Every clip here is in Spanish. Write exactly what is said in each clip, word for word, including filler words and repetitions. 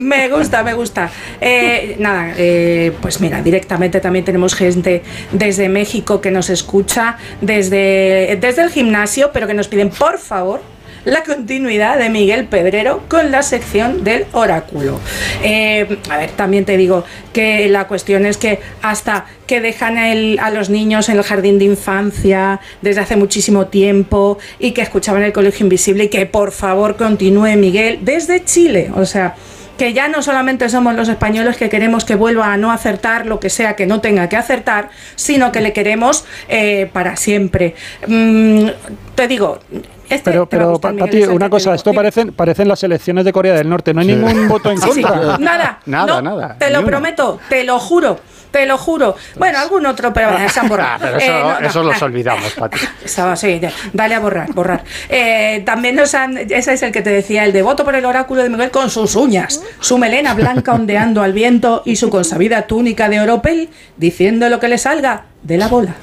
Me gusta, me gusta. Eh, nada, eh, pues mira, directamente también tenemos gente desde México que nos escucha, desde, desde el gimnasio, pero que nos piden, por favor, la continuidad de Miguel Pedrero con la sección del oráculo. Eh, a ver, también te digo que la cuestión es que hasta que dejan el, a los niños en el jardín de infancia desde hace muchísimo tiempo y que escuchaban el Colegio Invisible y que por favor continúe Miguel desde Chile, o sea, que ya no solamente somos los españoles que queremos que vuelva a no acertar lo que sea que no tenga que acertar, sino que le queremos eh, para siempre. Mm, te digo... Este pero, pero Pati, una cosa, esto parecen, parecen las elecciones de Corea del Norte, no hay sí. ningún voto en contra. Sí, sí. Nada, nada, no, nada. Te lo prometo, te lo juro. Te lo juro. Bueno, algún otro, pero se han borrado. Pero eso, eh, no, no, eso los olvidamos, Pati. Eso, sí, dale a borrar, borrar. Eh, también nos han... Ese es el que te decía, el de voto por el oráculo de Miguel con sus uñas, su melena blanca ondeando al viento y su consabida túnica de oropel, diciendo lo que le salga de la bola.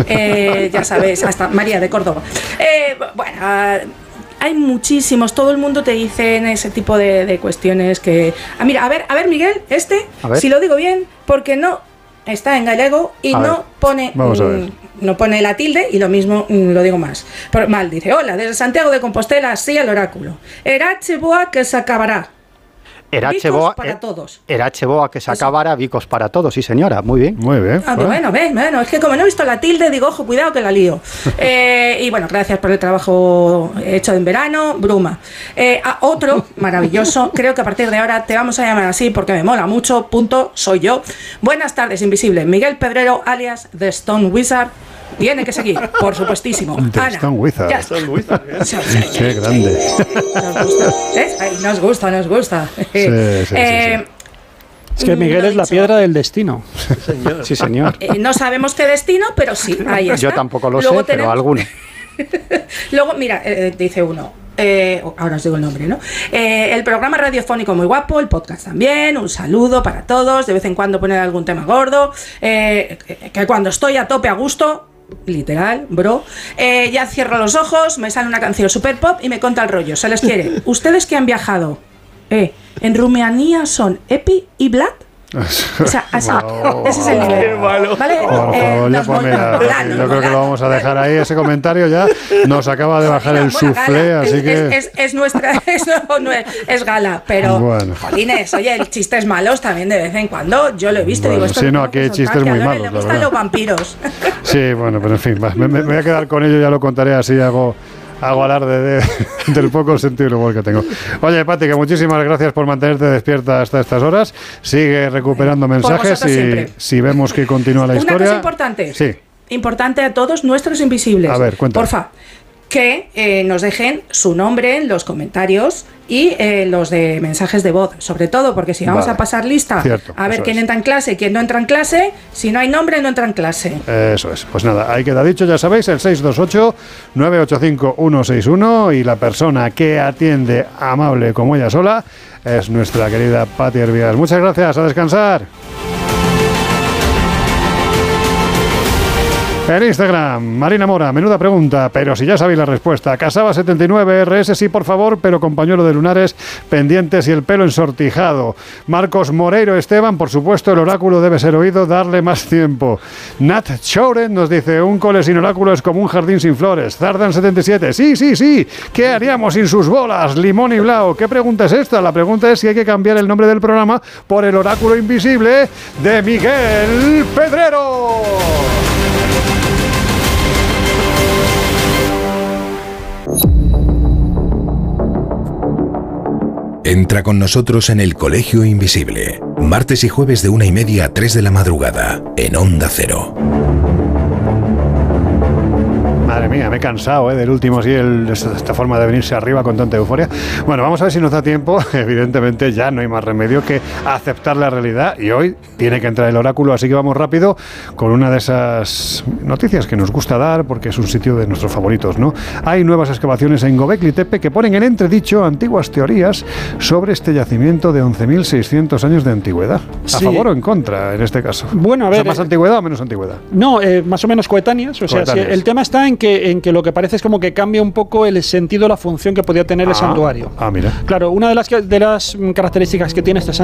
Eh, ya sabes, hasta María de Córdoba. Eh, bueno... Hay muchísimos, todo el mundo te dice en ese tipo de, de cuestiones que... Ah, mira, a ver, a ver Miguel, este, si lo digo bien, porque no está en gallego y a no ver, pone mmm, no pone la tilde y lo mismo mmm, lo digo más. Pero, mal, dice, hola, desde Santiago de Compostela, sí al oráculo. Erache boa que se acabará. Erache boa, para todos. Erache boa que se acabara, vicos para todos, sí señora, muy bien. Muy bien. Ah, bueno, ven, bueno, es que como no he visto la tilde, digo, ojo, cuidado que la lío. eh, y bueno, gracias por el trabajo hecho en verano, Bruma. Eh, a otro, maravilloso, creo que a partir de ahora te vamos a llamar así porque me mola mucho, punto, soy yo. Buenas tardes, Invisible. Miguel Pedrero, alias The Stone Wizard. Tiene que seguir, por supuestísimo. The Ana, Stone Wizard. Ya está. Wizard, qué grande. Nos gusta, ¿ves? Ay, nos gusta, nos gusta. Sí, sí, eh, sí, sí. Es que Miguel es la piedra del destino. Sí, señor. Sí, señor. Eh, no sabemos qué destino, pero sí, ahí está. Yo tampoco lo Luego sé, tenemos... pero alguno. Luego, mira, eh, dice uno. Eh, ahora os digo el nombre, ¿no? Eh, el programa radiofónico muy guapo, el podcast también, un saludo para todos, de vez en cuando poner algún tema gordo, eh, que, que cuando estoy a tope a gusto, literal, bro, eh, ya cierro los ojos, me sale una canción super pop y me cuenta el rollo, se les quiere. Ustedes que han viajado eh, en Rumanía son Epi y Vlad. O sea, así, oh, ese es el nivel. Qué malo. ¿Vale? Por eh, favor, ya, pues mira, plano, yo creo que lo vamos a dejar ahí. Ese comentario ya nos acaba de bajar el soufflé, así es, que... Es, es, es nuestra... Es, no, no es, es gala, pero... Bueno. Jolines, oye, el chistes malos también de vez en cuando. Yo lo he visto, bueno, digo... Esto sí, no, aquí hay chistes muy malos, le gustan los vampiros. Sí, bueno, pero en fin, me, me voy a quedar con ello, ya lo contaré así, hago... Hago alarde de, del poco sentido del humor que tengo. Oye, Pati, que muchísimas gracias por mantenerte despierta hasta estas horas. Sigue recuperando mensajes y si vemos que continúa la historia. Una cosa importante. Sí. Importante a todos nuestros invisibles. A ver, cuéntame. Porfa, que eh, nos dejen su nombre en los comentarios y eh, los de mensajes de voz, sobre todo porque si vamos vale. a pasar lista Cierto, a ver quién es. entra en clase y quién no entra en clase, si no hay nombre no entra en clase. Eso es, pues nada, ahí queda dicho, ya sabéis, el seis dos ocho, nueve ocho cinco, uno seis uno y la persona que atiende amable como ella sola es nuestra querida Pati Hervías. Muchas gracias, a descansar. En Instagram, Marina Mora, menuda pregunta, pero si ya sabéis la respuesta. Casaba setenta y nueve, R S sí por favor, pero con pañuelo de lunares pendientes y el pelo ensortijado. Marcos Moreiro Esteban, por supuesto, el oráculo debe ser oído, darle más tiempo. Nat Chouren nos dice, un cole sin oráculo es como un jardín sin flores. Zardan setenta y siete, sí, sí, sí, ¿qué haríamos sin sus bolas? Limón y Blau, ¿qué pregunta es esta? La pregunta es si hay que cambiar el nombre del programa por el oráculo invisible de Miguel Pedrero. Entra con nosotros en el Colegio Invisible, martes y jueves de una y media a tres de la madrugada, en Onda Cero. Madre mía, me he cansado ¿eh? del último, sí, el, esta forma de venirse arriba con tanta euforia. Bueno, vamos a ver si nos da tiempo. Evidentemente ya no hay más remedio que aceptar la realidad y hoy tiene que entrar el oráculo, así que vamos rápido con una de esas noticias que nos gusta dar porque es un sitio de nuestros favoritos, ¿no? Hay nuevas excavaciones en Göbekli Tepe que ponen en entredicho antiguas teorías sobre este yacimiento de once mil seiscientos años de antigüedad. ¿A sí. favor o en contra en este caso? Bueno, a ver... O sea, ¿más eh, antigüedad o menos antigüedad? No, eh, más o menos coetáneas. O coetáneas. sea, si el tema está en que que, en que lo que parece es como que cambia un poco el sentido, la función que podía tener Ah, el santuario. Ah, mira. Claro, una de las, que- de las mm, características que tiene este